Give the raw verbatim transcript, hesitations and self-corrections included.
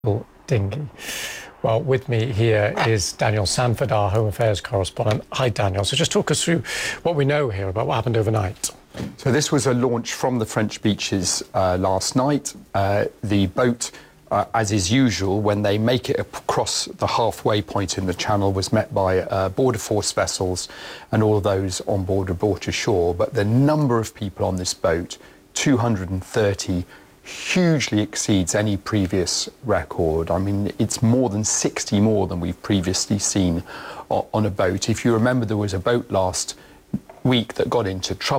Dinghy. Well, with me here is Daniel Sanford, our Home Affairs correspondent. Hi, Daniel. So just talk us through what we know here about what happened overnight. So this was a launch from the French beaches uh, last night. Uh, the boat, uh, as is usual, when they make it across the halfway point in the channel, was met by uh, border force vessels, and all of those on board were brought ashore. But the number of people on this boat, two hundred thirty, hugely exceeds any previous record. I mean, it's more than sixty more than we've previously seen on a boat. If you remember, there was a boat last week that got into trouble.